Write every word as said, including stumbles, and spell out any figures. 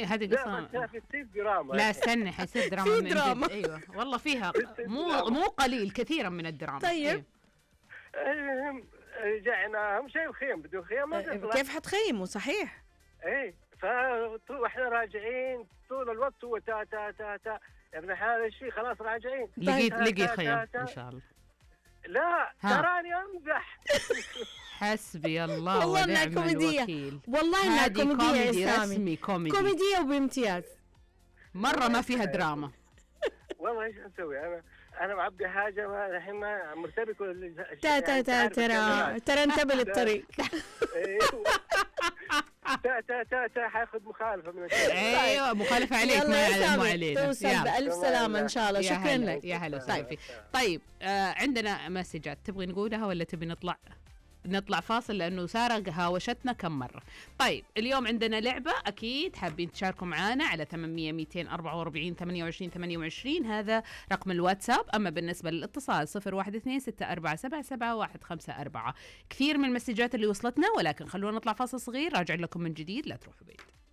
هذه هذه لا قصة. بس في تصير دراما. لا استنى، حيصير دراما في من دراما. جد. ايوه والله فيها مو دراما. مو قليل، كثيرا من الدراما. طيب. أيوة. المهم رجعنا، اهم شيء الخيم، بدون خيم ما تطلع. كيف حتخيموا؟ صحيح. ايه فاحنا راجعين طول الوقت هو تا تا تا تا ابن هذا الشيء خلاص راجعين. لقيت تا- لقي تا- خيم تا- تا. ان شاء الله. لا ها. تراني امزح. حسبي الله والله إنها ونعم كوميدية. الوكيل. والله انها هذه كوميدية يا كوميدي سامي، رسمي، كوميدي كوميدية وبامتياز. مرة ما فيها دراما. والله ايش اسوي انا؟ انا معبي حاجه ما الحين ما مرتبك ولا تا تا تا ترى ترى انتبه للطريق. تا تا تا تا حياخذ مخالفه من الشيء. ايوه مخالفة عليك يلا ما يا على مو سامي علينا. توصل يلا. بألف سلامة إن شاء الله. يا شكرا هلا، لك. يا هلا طيب. وسهلا. طيب آه عندنا مسجات تبغي نقولها ولا تبي نطلع نطلع فاصل؟ لأنه سارة هاوشتنا كم مرة. طيب اليوم عندنا لعبة أكيد حابين تشاركوا معانا على ثمانمية مئتين أربعة وأربعين ثمانية وعشرين ثمانية وعشرين، هذا رقم الواتساب. أما بالنسبة للاتصال صفر واحد اثنين ستة أربعة سبعة سبعة واحد خمسة أربعة. كثير من المسجات اللي وصلتنا، ولكن خلونا نطلع فاصل صغير، راجع لكم من جديد، لا تروحوا بعيد.